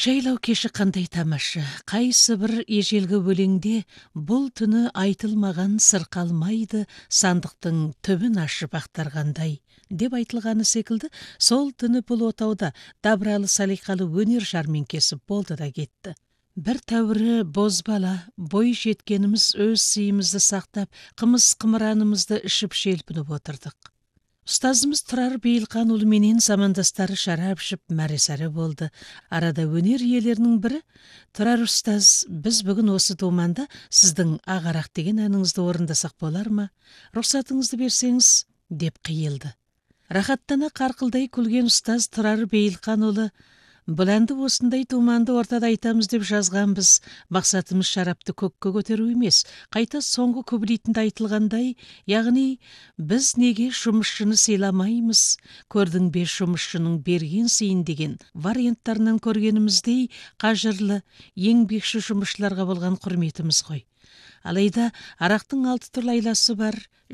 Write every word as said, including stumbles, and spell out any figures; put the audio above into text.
Жайлау кеші қандай тамаша, қайсы бір ежелгі өлеңде бұл түні айтылмаған сыр қалмайды, сандықтың түбін ашып ақтарғандай деп айтылғаны секілді, сол түні бұл отауда дабыралы салиқалы өнер жәрмеңкесі болды да кетті. Бір тәуірі бозбала, бой жеткеніміз өз сыйымызды сақтап, қымыз қымыранымызды ішіп шелпініп отырдық. Ұстазымыз Тұрар Бейілқан ұлыменен замандастары шарап ішіп мәресәрі болды. Арада өнер иелерінің бірі: "Тұрар ұстаз, біз бүгін осы думанда сіздің ағарақ деген әніңізді орындасақ болар ма? Рұқсатыңызды берсеңіз", деп қиылды. Рахаттана қарқылдай күлген ұстаз Тұрар Бейілқан ұлы: "Бұл әнді осындай думанды ортада айтамыз деп жазғанбыз. Мақсатымыз шарапты көкке көтеру емес, қайта соңғы күбілейтінде айтылғандай, яғни біз неге жұмысшыны сыйламаймыз? Көрдің бе жұмысшының берген сыйын" деген варианттарынан көргеніміздей, қажырлы, еңбекші жұмысшыларға болған құрметіміз ғой. Алайда арақтың алты түрлі айласы бар.